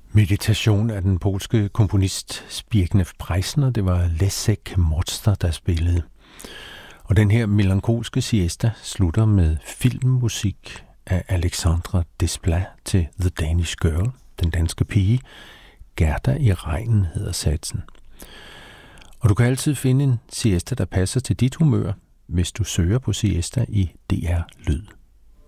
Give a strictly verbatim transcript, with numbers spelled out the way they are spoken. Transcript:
Meditation af den polske komponist Zbigniew Preissner. Det var Leszek Moster, der spillede. Og den her melankolske siesta slutter med filmmusik af Alexandre Desplat til The Danish Girl, den danske pige. Gerda i regnen hedder satsen. Og du kan altid finde en siesta, der passer til dit humør, hvis du søger på siesta i D R Lyd.